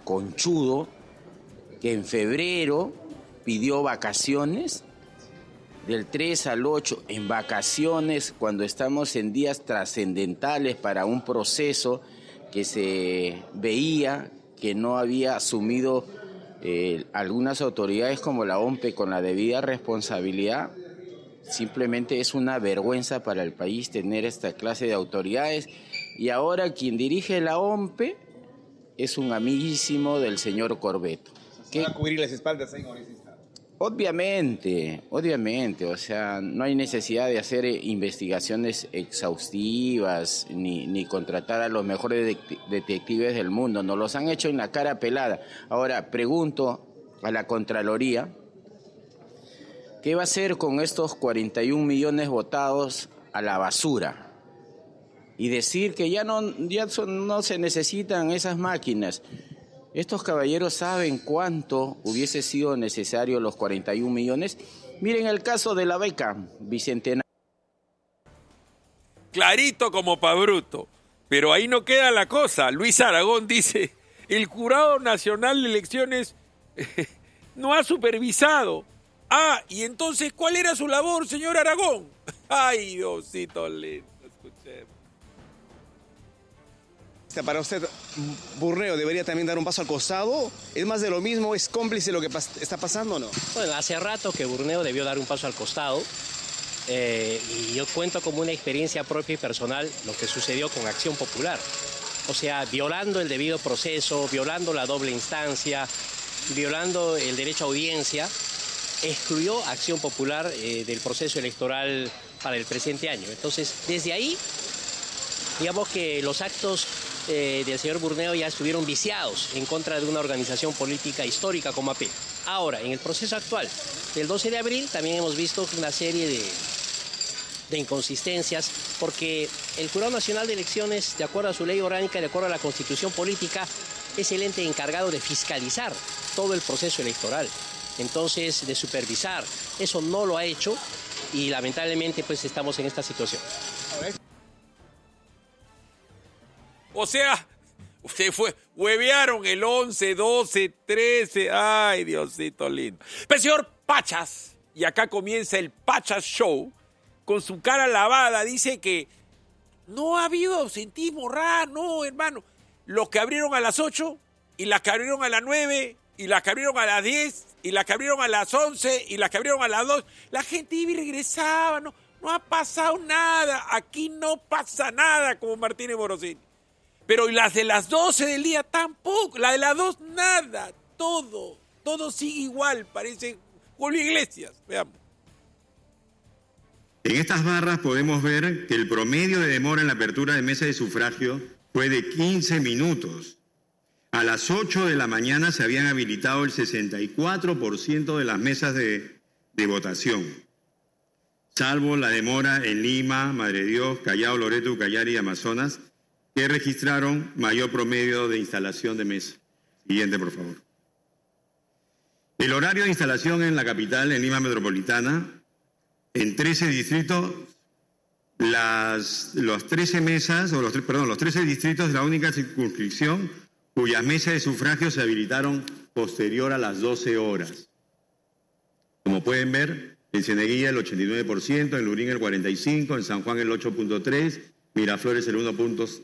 conchudo que en febrero pidió vacaciones del 3 al 8 en vacaciones cuando estamos en días trascendentales para un proceso que se veía que no había asumido algunas autoridades como la OMPE con la debida responsabilidad. Simplemente es una vergüenza para el país tener esta clase de autoridades y ahora quien dirige la OMPE es un amiguísimo del señor Corbeto. ¿Van a cubrir las espaldas ahí, congresista? Obviamente, o sea, no hay necesidad de hacer investigaciones exhaustivas ni contratar a los mejores detectives del mundo, nos los han hecho en la cara pelada. Ahora, pregunto a la Contraloría, ¿qué va a hacer con estos 41 millones votados a la basura? Y decir que ya no se necesitan esas máquinas. Estos caballeros saben cuánto hubiese sido necesario los 41 millones. Miren el caso de la beca bicentenaria. Clarito como pa' bruto. Pero ahí no queda la cosa. Luis Aragón dice, el Jurado Nacional de Elecciones no ha supervisado. Ah, y entonces, ¿cuál era su labor, señor Aragón? Ay, Diosito lindo, escuchemos. Para usted, Burneo debería también dar un paso al costado. ¿Es más de lo mismo? ¿Es cómplice lo que está pasando o no? Bueno, hace rato que Burneo debió dar un paso al costado. Y yo cuento como una experiencia propia y personal lo que sucedió con Acción Popular. O sea, violando el debido proceso, violando la doble instancia, violando el derecho a audiencia, excluyó a Acción Popular del proceso electoral para el presente año. Entonces, desde ahí, digamos que los actos del señor Burneo ya estuvieron viciados en contra de una organización política histórica como AP. Ahora, en el proceso actual del 12 de abril también hemos visto una serie de inconsistencias porque el Jurado Nacional de Elecciones, de acuerdo a su ley orgánica y de acuerdo a la Constitución Política, es el ente encargado de fiscalizar todo el proceso electoral. Entonces, de supervisar. Eso no lo ha hecho y lamentablemente pues estamos en esta situación. O sea, huevearon el 11, 12, 13. Ay, Diosito lindo. Pero señor Pachas, y acá comienza el Pachas Show, con su cara lavada, dice que no ha habido ausentismo raro, no, hermano. Los que abrieron a las 8, y las que abrieron a las 9, y las que abrieron a las 10, y las que abrieron a las 11, y las que abrieron a las 2. La gente iba y regresaba, no ha pasado nada. Aquí no pasa nada, como Martínez Morosini. Pero las de las 12 del día tampoco, la de las 2 nada, todo sigue igual, parece Julio Iglesias, veamos. En estas barras podemos ver que el promedio de demora en la apertura de mesa de sufragio fue de 15 minutos. A las 8 de la mañana se habían habilitado el 64% de las mesas de votación, salvo la demora en Lima, Madre Dios, Callao, Loreto, Ucayali y Amazonas, que registraron mayor promedio de instalación de mesa. Siguiente, por favor. El horario de instalación en la capital, en Lima Metropolitana, en 13 distritos, los 13 distritos de la única circunscripción cuyas mesas de sufragio se habilitaron posterior a las 12 horas. Como pueden ver, en Cieneguilla el 89%, en Lurín el 45%, en San Juan el 8.3%, Miraflores el 1%.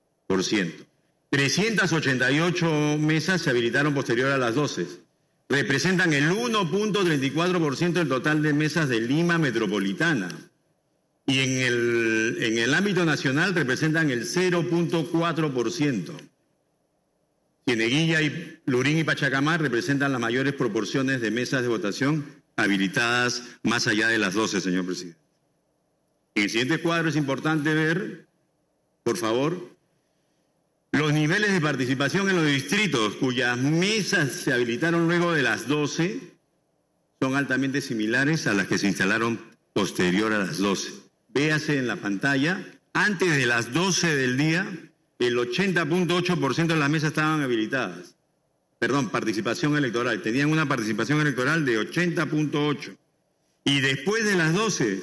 388 mesas se habilitaron posterior a las 12. Representan el 1.34% del total de mesas de Lima Metropolitana. Y en el ámbito nacional representan el 0.4%. Cieneguilla, Lurín y Pachacamar representan las mayores proporciones de mesas de votación habilitadas más allá de las 12, señor presidente. En el siguiente cuadro es importante ver, por favor, los niveles de participación en los distritos cuyas mesas se habilitaron luego de las 12 son altamente similares a las que se instalaron posterior a las 12. Véase en la pantalla, antes de las 12 del día, el 80.8% de las mesas estaban habilitadas. Perdón, participación electoral. Tenían una participación electoral de 80.8%. Y después de las 12,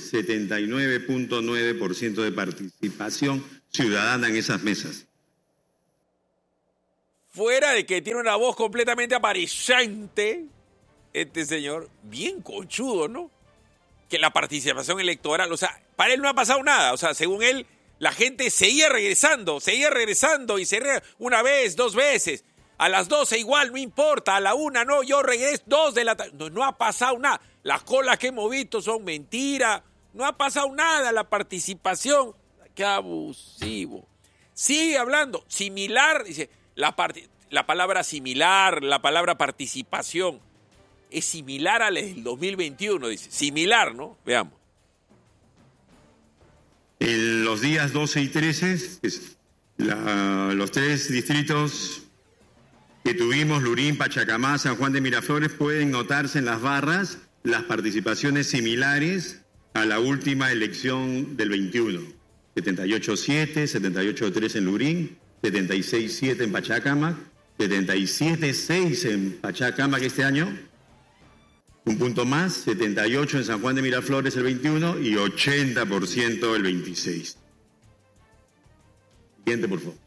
79.9% de participación ciudadana en esas mesas. fuera de que tiene una voz completamente amarillante, este señor, bien conchudo, ¿no? Que la participación electoral, o sea, para él no ha pasado nada, o sea, según él, la gente seguía regresando y una vez, 2 veces, a las 12 igual, no importa, a la 1 no, yo regreso 2 de la tarde, no ha pasado nada, las colas que hemos visto son mentiras, no ha pasado nada, la participación, qué abusivo. Sigue hablando, similar, dice, la palabra similar, la palabra participación, es similar a la del 2021, dice. Similar, ¿no? Veamos. En los días 12 y 13, los 3 distritos que tuvimos, Lurín, Pachacamá, San Juan de Miraflores, pueden notarse en las barras las participaciones similares a la última elección del 21. 78-7, 78-3 en Lurín, 76-7 en Pachacamac, 77-6 en Pachacamac este año, un punto más, 78 en San Juan de Miraflores el 21 y 80% el 26. Siguiente, por favor.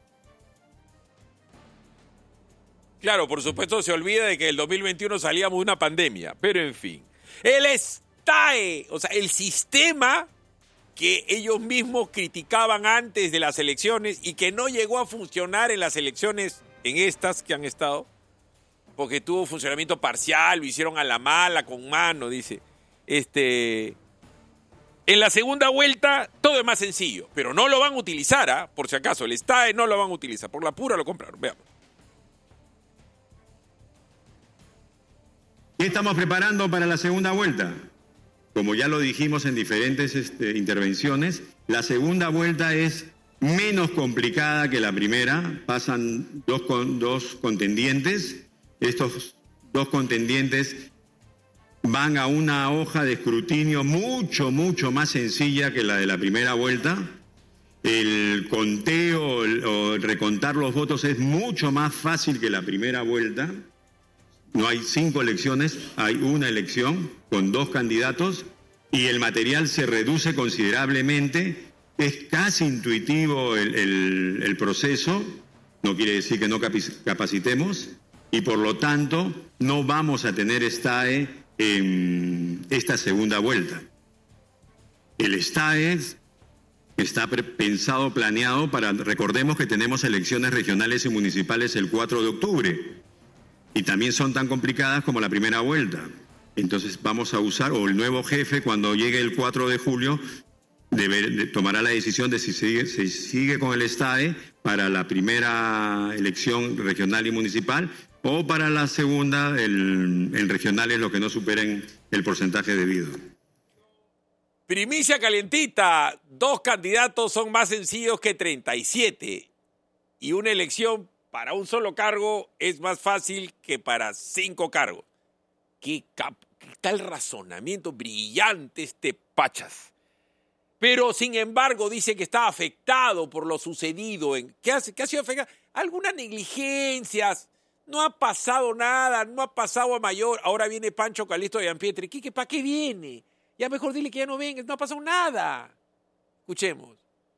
Claro, por supuesto se olvida de que el 2021 salíamos de una pandemia, pero en fin. El STAE, o sea, el sistema que ellos mismos criticaban antes de las elecciones y que no llegó a funcionar en las elecciones, en estas que han estado, porque tuvo funcionamiento parcial, lo hicieron a la mala, con mano, dice. En la segunda vuelta todo es más sencillo, pero no lo van a utilizar, por si acaso, el STAE no lo van a utilizar, por la pura lo compraron, veamos. ¿Qué estamos preparando para la segunda vuelta? Como ya lo dijimos en diferentes intervenciones, la segunda vuelta es menos complicada que la primera. Pasan dos contendientes. Estos 2 contendientes van a una hoja de escrutinio mucho más sencilla que la de la primera vuelta. El conteo o recontar los votos es mucho más fácil que la primera vuelta. No hay 5 elecciones, hay una elección con 2 candidatos y el material se reduce considerablemente. Es casi intuitivo el proceso, no quiere decir que no capacitemos y por lo tanto no vamos a tener STAE en esta segunda vuelta. El STAE está pensado, planeado para, recordemos que tenemos elecciones regionales y municipales el 4 de octubre. Y también son tan complicadas como la primera vuelta. Entonces vamos a usar, o el nuevo jefe cuando llegue el 4 de julio, tomará la decisión de si se sigue con el STAE para la primera elección regional y municipal o para la segunda, en regionales, los que no superen el porcentaje debido. Primicia calientita, 2 candidatos son más sencillos que 37 y una elección para un solo cargo es más fácil que para 5 cargos. ¿Qué tal razonamiento brillante este Pachas? Pero, sin embargo, dice que está afectado por lo sucedido. ¿Qué ha sido afectado? Algunas negligencias. No ha pasado nada, no ha pasado a mayor. Ahora viene Pancho Calisto de Ampietri. ¿Para qué viene? Ya mejor dile que ya no venga, no ha pasado nada. Escuchemos.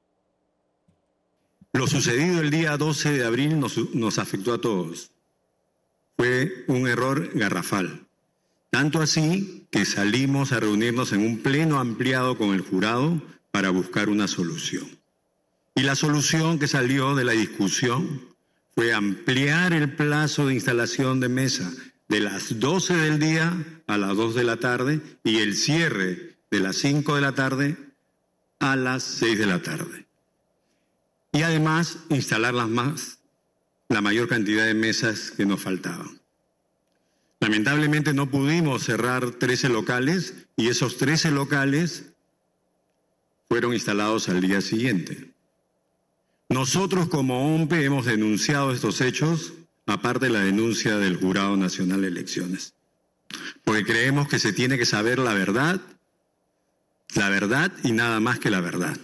Lo sucedido el día 12 de abril nos afectó a todos. Fue un error garrafal. Tanto así que salimos a reunirnos en un pleno ampliado con el jurado para buscar una solución. Y la solución que salió de la discusión fue ampliar el plazo de instalación de mesa de las 12 del día a las 2 de la tarde y el cierre de las 5 de la tarde a las 6 de la tarde. Y además instalar la mayor cantidad de mesas que nos faltaban. Lamentablemente no pudimos cerrar 13 locales y esos 13 locales fueron instalados al día siguiente. Nosotros como OMPE hemos denunciado estos hechos, aparte de la denuncia del Jurado Nacional de Elecciones, porque creemos que se tiene que saber la verdad y nada más que la verdad.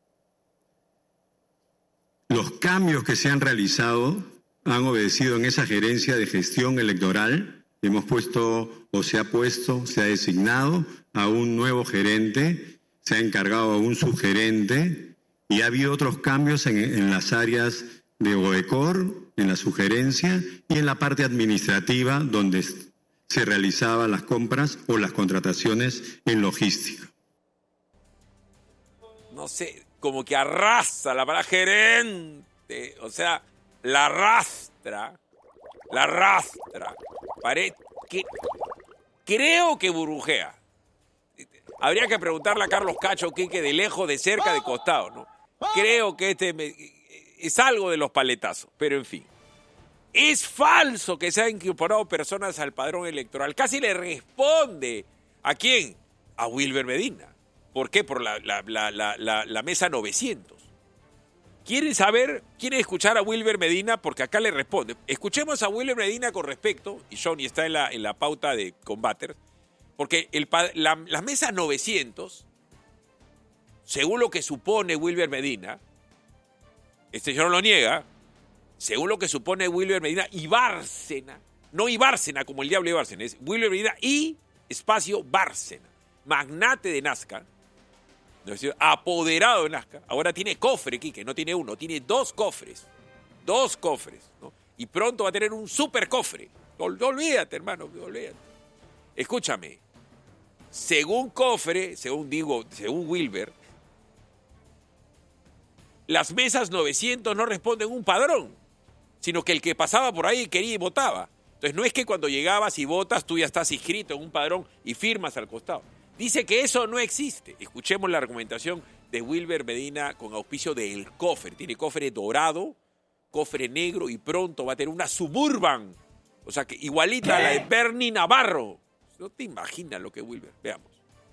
Los cambios que se han realizado han obedecido en esa gerencia de gestión electoral. Hemos se ha designado a un nuevo gerente, se ha encargado a un subgerente y ha habido otros cambios en las áreas de ODECOR en la sugerencia y en la parte administrativa donde se realizaban las compras o las contrataciones en logística. No sé, como que arrastra la palabra gerente, o sea, la arrastra. Creo que burbujea. Habría que preguntarle a Carlos Cacho Quique de lejos, de cerca, de costado, ¿no? Creo que es algo de los paletazos, pero en fin. Es falso que se han incorporado personas al padrón electoral. Casi le responde. ¿A quién? A Wilber Medina. ¿Por qué? Por la mesa 900. ¿Quieren saber? ¿Quieren escuchar a Wilber Medina? Porque acá le responde. Escuchemos a Wilber Medina con respecto, y Johnny está en la pauta de Combater, porque la mesa 900, según lo que supone Wilber Medina, este señor lo niega, según lo que supone Wilber Medina y Bárcena, no y Bárcena como el diablo de Bárcena, es Wilber Medina y espacio Bárcena, magnate de Nazca, ¿no es cierto? Apoderado de Nazca, ahora tiene cofre, Quique, no tiene uno, tiene dos cofres, ¿no? Y pronto va a tener un super cofre. Olvídate, hermano, olvídate. Escúchame, según Wilber, las mesas 900 no responden un padrón, sino que el que pasaba por ahí quería y votaba. Entonces no es que cuando llegabas y votas tú ya estás inscrito en un padrón y firmas al costado. Dice que eso no existe. Escuchemos la argumentación de Wilber Medina con auspicio del cofre. Tiene cofre dorado, cofre negro y pronto va a tener una Suburban. O sea, que igualita a la de Bernie Navarro. No te imaginas lo que es Wilber. Veamos.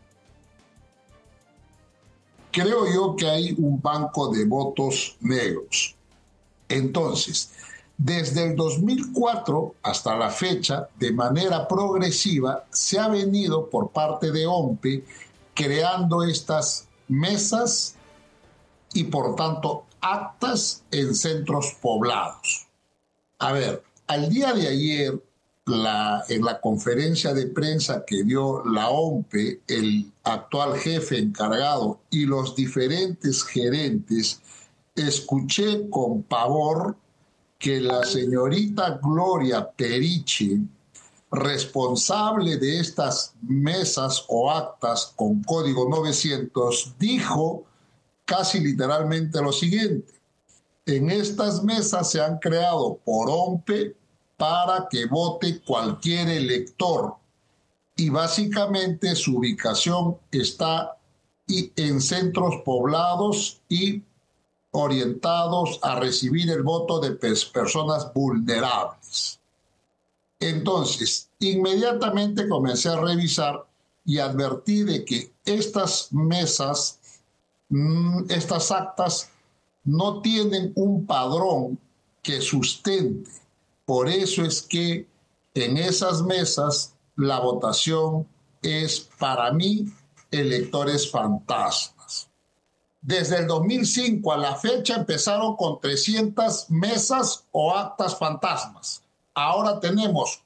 Creo yo que hay un banco de votos negros. Entonces, desde el 2004 hasta la fecha, de manera progresiva, se ha venido por parte de OMPE creando estas mesas y, por tanto, actas en centros poblados. A ver, al día de ayer, en la conferencia de prensa que dio la OMPE, el actual jefe encargado y los diferentes gerentes, escuché con pavor que la señorita Gloria Periche, responsable de estas mesas o actas con código 900, dijo casi literalmente lo siguiente: en estas mesas se han creado por OMPE para que vote cualquier elector y básicamente su ubicación está en centros poblados y orientados a recibir el voto de personas vulnerables. Entonces, inmediatamente comencé a revisar y advertí de que estas mesas, estas actas, no tienen un padrón que sustente. Por eso es que en esas mesas la votación es, para mí, electores fantasmas. Desde el 2005 a la fecha empezaron con 300 mesas o actas fantasmas. Ahora tenemos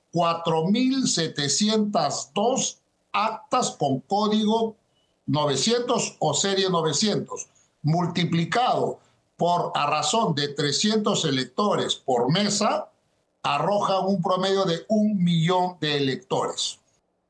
4.702 actas con código 900 o serie 900, multiplicado a razón de 300 electores por mesa, arrojan un promedio de 1 millón de electores.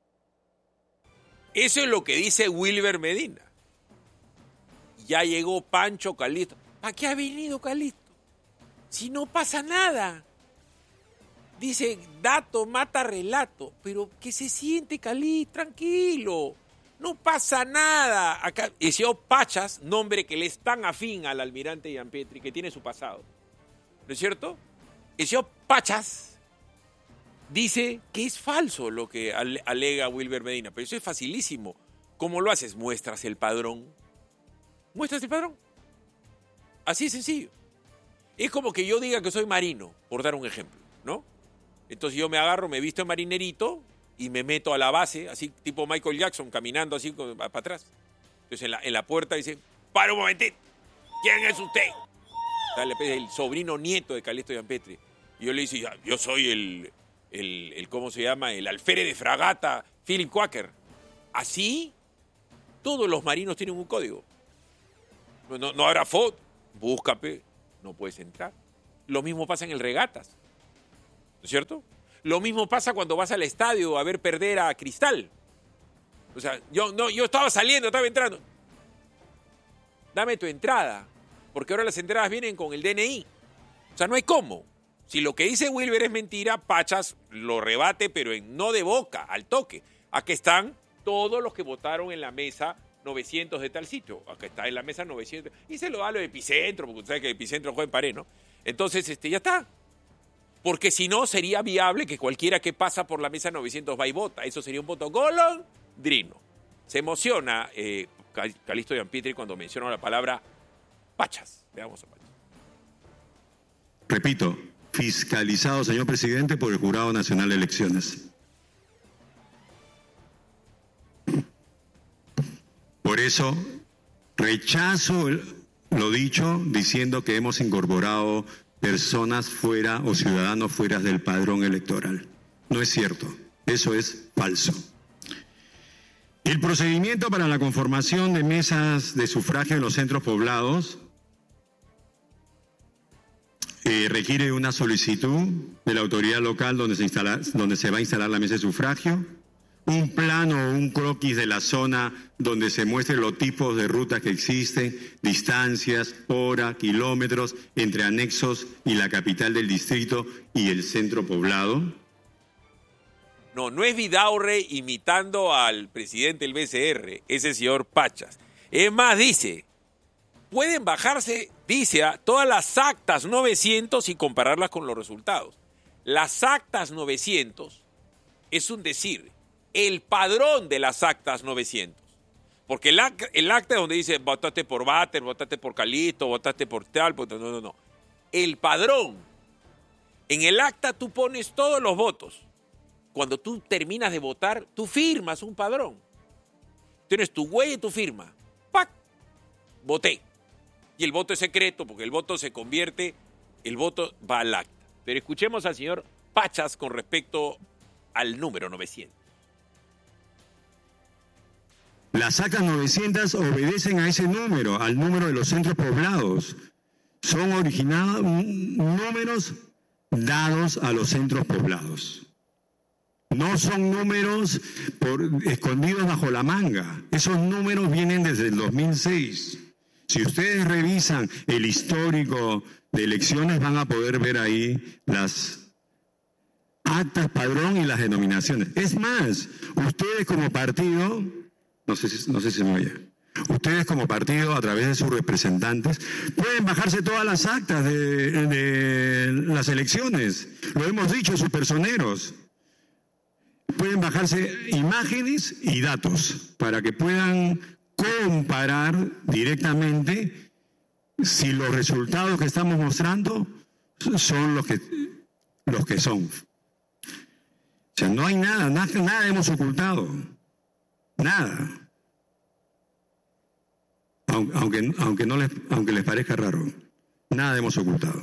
Eso es lo que dice Wilber Medina. Ya llegó Pancho Calisto. ¿Para qué ha venido Calisto? Si no pasa nada. Dice, dato mata relato. Pero que se siente Calisto, tranquilo. No pasa nada. Acá, el señor Pachas, nombre que le es tan afín al almirante Gianpietri, que tiene su pasado. ¿No es cierto? El señor Pachas dice que es falso lo que alega Wilber Medina. Pero eso es facilísimo. ¿Cómo lo haces? Muestras el padrón. ¿Muestras el padrón? Así de sencillo. Es como que yo diga que soy marino, por dar un ejemplo, ¿no? Entonces yo me agarro, me visto en marinerito y me meto a la base, así tipo Michael Jackson, caminando así para atrás. Entonces en la puerta dice, para un momentito, ¿quién es usted? El sobrino nieto de Calixto Gianpietri. Y yo le dice, yo soy el ¿cómo se llama? El alférez de fragata Philip Quaker. Así, todos los marinos tienen un código. No habrá foto, búscate, no puedes entrar. Lo mismo pasa en el regatas, ¿no es cierto? Lo mismo pasa cuando vas al estadio a ver perder a Cristal. O sea, yo estaba saliendo, estaba entrando. Dame tu entrada, porque ahora las entradas vienen con el DNI. O sea, no hay cómo. Si lo que dice Wilber es mentira, Pachas lo rebate, pero no de boca, al toque. Aquí están todos los que votaron en la mesa 900 de tal sitio. Acá está en la mesa 900. Y se lo da a lo de Epicentro, porque usted sabe que Epicentro juega en pared, ¿no? Entonces, ya está. Porque si no, sería viable que cualquiera que pasa por la mesa 900 va y vota. Eso sería un voto golondrino. Se emociona Calixto Gianpietri cuando menciona la palabra Pachas. Veamos a Pachas. Repito, fiscalizado, señor presidente, por el Jurado Nacional de Elecciones. Por eso, rechazo lo dicho diciendo que hemos incorporado personas fuera o ciudadanos fuera del padrón electoral. No es cierto, eso es falso. El procedimiento para la conformación de mesas de sufragio en los centros poblados requiere una solicitud de la autoridad local donde se va a instalar la mesa de sufragio, un plano o un croquis de la zona donde se muestren los tipos de rutas que existen, distancias, hora, kilómetros entre anexos y la capital del distrito y el centro poblado. No es Vidaurre imitando al presidente del BCR, ese señor Pachas. Es más, dice, pueden bajarse, dice, a todas las actas 900 y compararlas con los resultados. Las actas 900 es un decir, el padrón de las actas 900. Porque el acta donde dice votaste por Bater, votaste por Calixto, votaste por tal, no. El padrón. En el acta tú pones todos los votos. Cuando tú terminas de votar, tú firmas un padrón. Tienes tu huella y tu firma. ¡Pac! Voté. Y el voto es secreto porque el voto se convierte, el voto va al acta. Pero escuchemos al señor Pachas con respecto al número 900. Las actas 900 obedecen a ese número, al número de los centros poblados. Son originados números dados a los centros poblados. No son números escondidos bajo la manga. Esos números vienen desde el 2006. Si ustedes revisan el histórico de elecciones, van a poder ver ahí las actas padrón y las denominaciones. Es más, ustedes como partido, no sé si se me oye, ustedes como partido, a través de sus representantes, pueden bajarse todas las actas de las elecciones. Lo hemos dicho, sus personeros. Pueden bajarse imágenes y datos para que puedan comparar directamente si los resultados que estamos mostrando son los que son. O sea, no hay nada hemos ocultado. Nada. Aunque les parezca raro, nada hemos ocultado.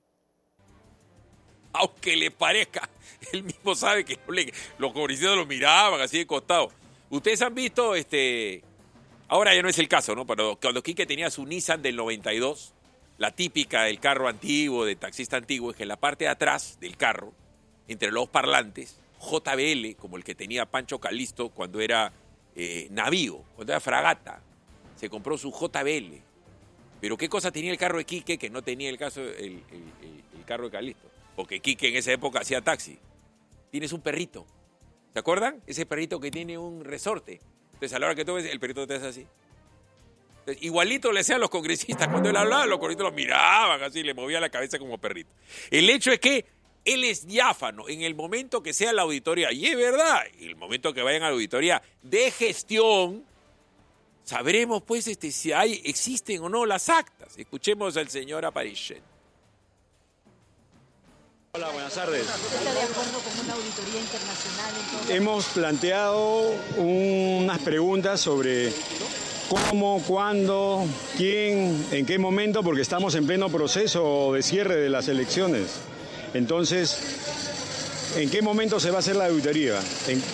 Aunque le parezca, él mismo sabe que los congresistas lo miraban así de costado. Ustedes han visto, ahora ya no es el caso, ¿no? Pero cuando Quique tenía su Nissan del 92, la típica del carro antiguo, de taxista antiguo, es que en la parte de atrás del carro, entre los parlantes, JBL, como el que tenía Pancho Calixto cuando era navío, cuando era fragata, se compró su JBL. Pero ¿qué cosa tenía el carro de Quique que no tenía el carro de Calixto? Porque Quique en esa época hacía taxi. Tienes un perrito. ¿Se acuerdan? Ese perrito que tiene un resorte. Entonces, a la hora que tú ves, el perrito te hace así. Entonces, igualito le hacían los congresistas. Cuando él hablaba, los congresistas lo miraban así, le movía la cabeza como perrito. El hecho es que él es diáfano en el momento que sea la auditoría. Y es verdad, en el momento que vayan a la auditoría de gestión, sabremos pues si existen o no las actas. Escuchemos al señor Aparichet. Hola, buenas tardes. ¿Está de acuerdo con una auditoría internacional? Hemos planteado unas preguntas sobre cómo, cuándo, quién, en qué momento, porque estamos en pleno proceso de cierre de las elecciones. Entonces, ¿en qué momento se va a hacer la auditoría?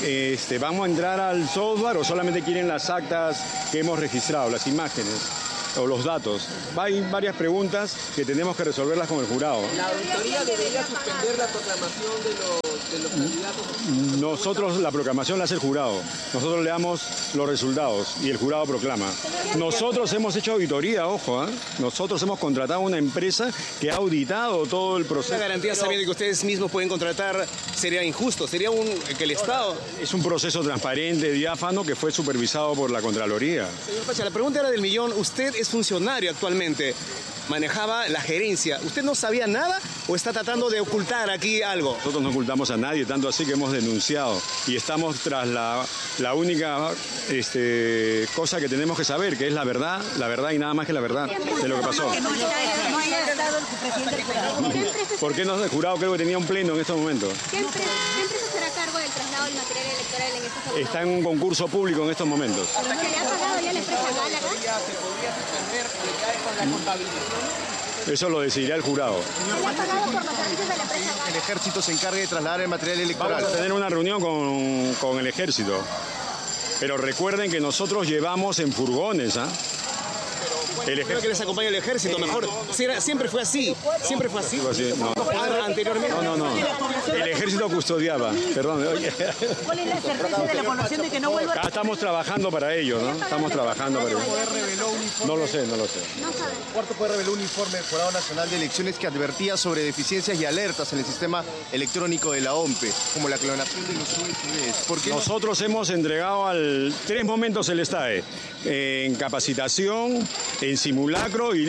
¿Vamos a entrar al software o solamente quieren las actas que hemos registrado, las imágenes? o los datos. Hay varias preguntas que tenemos que resolverlas con el jurado. ¿La auditoría debería suspender la proclamación de los candidatos? Nosotros la proclamación la hace el jurado. Nosotros le damos los resultados y el jurado proclama. Nosotros hemos hecho auditoría, ojo, ¿eh? Nosotros hemos contratado una empresa que ha auditado todo el proceso. La garantía sabiendo que ustedes mismos pueden contratar sería injusto, sería que el Estado... Es un proceso transparente, diáfano, que fue supervisado por la Contraloría. Señor Pacha, la pregunta era del millón. Usted es funcionario actualmente, manejaba la gerencia. ¿Usted no sabía nada o está tratando de ocultar aquí algo? Nosotros no ocultamos a nadie, tanto así que hemos denunciado y estamos tras la única cosa que tenemos que saber, que es la verdad y nada más que la verdad de lo que pasó. No haya estado el presidente del jurado. ¿Por qué no? El jurado creo que tenía un pleno en estos momentos. ¿Qué empresa será a cargo del traslado del material electoral en estos momentos? Está en un concurso público en estos momentos. ¿Se le ha pagado ya la empresa Gala? ¿Se podría suspender con la contabilización? Eso lo decidirá el jurado. ¿Se le ha pagado por los servicios de la empresa Gala? El ejército se encargue de trasladar el material electoral. Vamos a tener una reunión con el ejército. Pero recuerden que nosotros llevamos en furgones, ¿ah? Creo que les acompaña el ejército, mejor. Siempre fue así. Siempre fue así. No. Anteriormente. No. El ejército custodiaba. Perdón. Oye. ¿Cuál es la certeza de la población de que no vuelva a... Estamos trabajando para ello, ¿no? Estamos trabajando para ello. No lo sé. Cuarto Poder reveló un informe del Jurado Nacional de Elecciones que advertía sobre deficiencias y alertas en el sistema electrónico de la OMPE, como la clonación de los USBs. ¿Por qué Nosotros hemos entregado 3 momentos el STAE, en capacitación, en simulacro y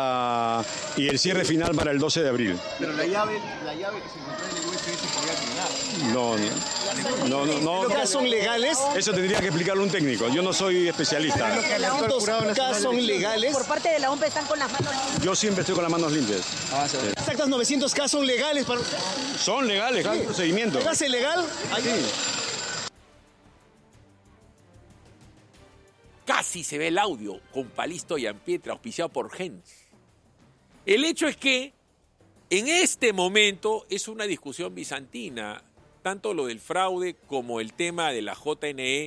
el cierre final para el 12 de abril. Pero la llave que se encontró en el USB se podía clonar. No. ¿Los casos son legales? Eso tendría que explicarlo un técnico. Yo no soy especialista. ¿Cuántos casos son legales? Por parte de la OMP están con las manos limpias. Yo siempre estoy con las manos limpias. Exactas 900 casos son legales para usted. Son legales, hay un procedimiento. ¿Es legal? Sí. Casi se ve el audio con Palisto y Ampietra, auspiciado por Gens. El hecho es que en este momento es una discusión bizantina, tanto lo del fraude como el tema de la JNE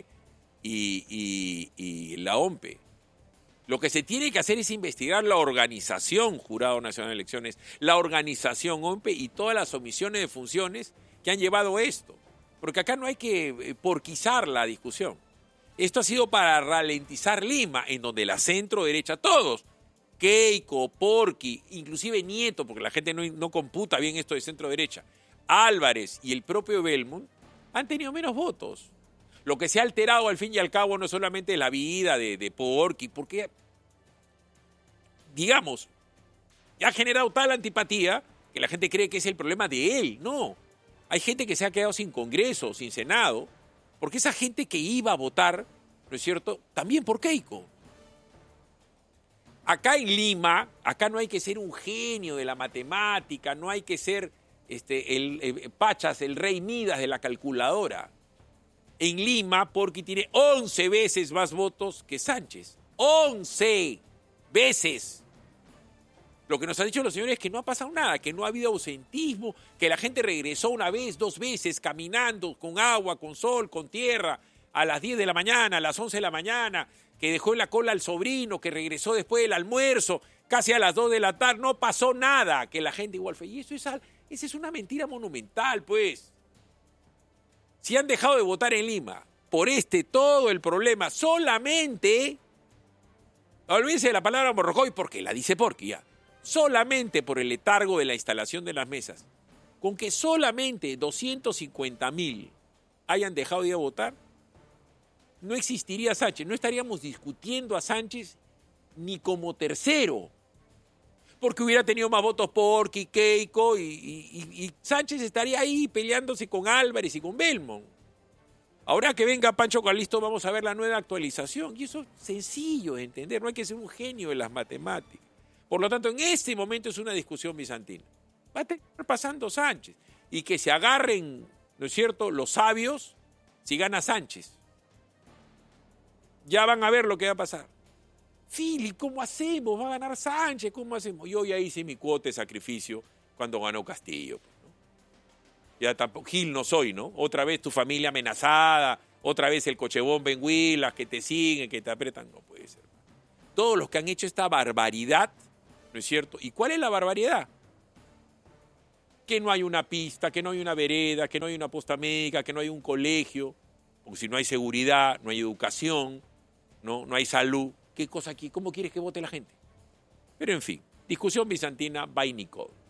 y la OMPE. Lo que se tiene que hacer es investigar la organización Jurado Nacional de Elecciones, la organización OMPE y todas las omisiones de funciones que han llevado a esto. Porque acá no hay que porquizar la discusión. Esto ha sido para ralentizar Lima, en donde la centro derecha, todos, Keiko, Porky, inclusive Nieto, porque la gente no computa bien esto de centro derecha, Álvarez y el propio Belmont, han tenido menos votos. Lo que se ha alterado al fin y al cabo no es solamente la vida de Porky, porque, digamos, ha generado tal antipatía que la gente cree que es el problema de él. No, hay gente que se ha quedado sin Congreso, sin Senado, porque esa gente que iba a votar, ¿no es cierto?, también por Keiko. Acá en Lima, acá no hay que ser un genio de la matemática, no hay que ser Pachas, el rey Midas de la calculadora. En Lima, Porky tiene 11 veces más votos que Sánchez. 11 veces. Lo que nos han dicho los señores es que no ha pasado nada, que no ha habido ausentismo, que la gente regresó una vez, 2 veces, caminando, con agua, con sol, con tierra, a las 10 de la mañana, a las 11 de la mañana, que dejó en la cola al sobrino, que regresó después del almuerzo, casi a las 2 de la tarde. No pasó nada, que la gente igual fue. Y esa es una mentira monumental, pues. Si han dejado de votar en Lima por todo el problema, solamente, olvídense de la palabra Morrocoy, porque la dice Porky ya, solamente por el letargo de la instalación de las mesas, con que solamente 250,000 hayan dejado de ir a votar, no existiría Sánchez, no estaríamos discutiendo a Sánchez ni como tercero, porque hubiera tenido más votos Porky, Keiko, y Sánchez estaría ahí peleándose con Álvarez y con Belmont. Ahora que venga Pancho Calisto vamos a ver la nueva actualización, y eso es sencillo de entender, no hay que ser un genio de las matemáticas. Por lo tanto, en este momento es una discusión bizantina. Va a terminar pasando Sánchez. Y que se agarren, ¿no es cierto?, los sabios si gana Sánchez. Ya van a ver lo que va a pasar. Fili, ¿cómo hacemos? Va a ganar Sánchez, ¿cómo hacemos? Yo ya hice mi cuota de sacrificio cuando ganó Castillo. ¿No? Ya tampoco, Gil no soy, ¿no? Otra vez tu familia amenazada, otra vez el cochebomba en Huilas, que te siguen, que te apretan. No puede ser. todos los que han hecho esta barbaridad, ¿no es cierto? ¿Y cuál es la barbaridad? Que no hay una pista, que no hay una vereda, que no hay una posta médica, que no hay un colegio, porque si no hay seguridad, no hay educación, no hay salud. ¿Qué cosa aquí? ¿Cómo quieres que vote la gente? Pero en fin, discusión bizantina by Nicole.